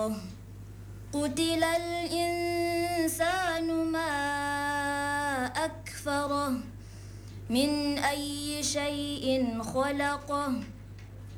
نذره قتل الإنسان ما أكفره من أي شيء خلقه